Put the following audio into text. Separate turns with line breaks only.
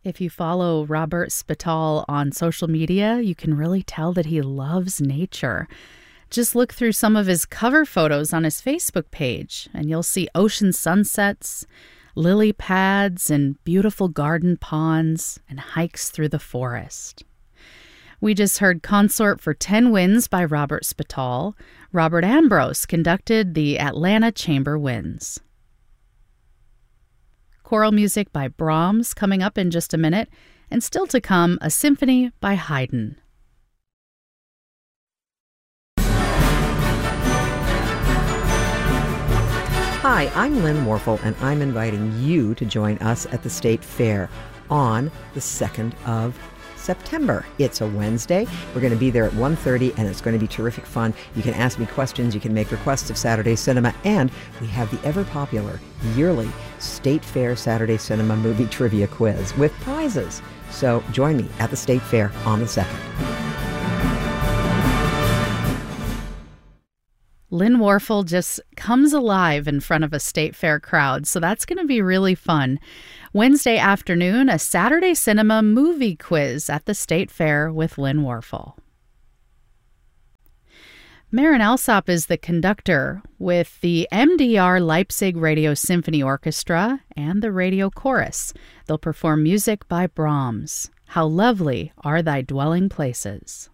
If you follow Robert Spittal on social media, you can really tell that he loves nature. Just look through some of his cover photos on his Facebook page, and you'll see ocean sunsets, lily pads, and beautiful garden ponds, and hikes through the forest. We just heard Consort for 10 Winds by Robert Spittal. Robert Ambrose conducted the Atlanta Chamber Winds. Choral music by Brahms coming up in just a minute, and still to come, a symphony by Haydn.
Hi, I'm Lynn Warfel, and I'm inviting you to join us at the State Fair on the 2nd of September. It's a Wednesday. We're going to be there at 1:30, and it's going to be terrific fun. You can ask me questions, you can make requests of Saturday Cinema, and we have the ever-popular yearly State Fair Saturday Cinema Movie Trivia Quiz with prizes. So join me at the State Fair on the 2nd.
Lynn Warfel just comes alive in front of a State Fair crowd, so that's going to be really fun. Wednesday afternoon, a Saturday Cinema Movie Quiz at the State Fair with Lynn Warfel. Marin Alsop is the conductor with the MDR Leipzig Radio Symphony Orchestra and the Radio Chorus. They'll perform music by Brahms. How lovely are thy dwelling places.